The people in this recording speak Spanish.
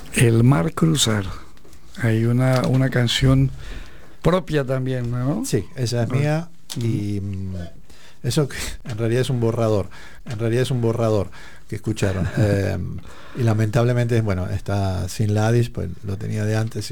El Mar Cruzar. Hay una canción propia también, ¿no? Sí, esa es mía y eso que en realidad es un borrador. En realidad es un borrador que escucharon. Y lamentablemente, bueno, está sin Ladis, pues lo tenía de antes.